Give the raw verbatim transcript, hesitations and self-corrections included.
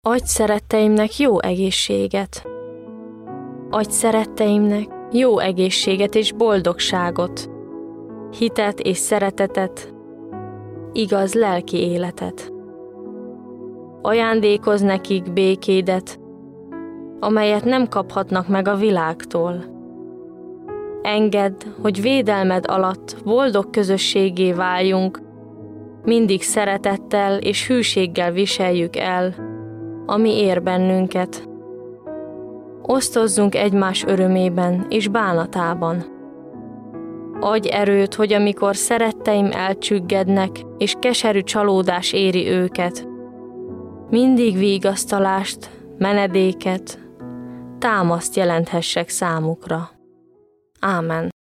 Adj szeretteimnek jó egészséget. Adj szeretteimnek jó egészséget és boldogságot, hitet és szeretetet, igaz lelki életet. Ajándékozz nekik békédet, amelyet nem kaphatnak meg a világtól. Engedd, hogy védelmed alatt boldog közösségé váljunk, mindig szeretettel és hűséggel viseljük el, ami ér bennünket. Osztozzunk egymás örömében és bánatában. Adj erőt, hogy amikor szeretteim elcsüggednek, és keserű csalódás éri őket, mindig vigasztalást, menedéket, támaszt jelenthessek számukra. Ámen.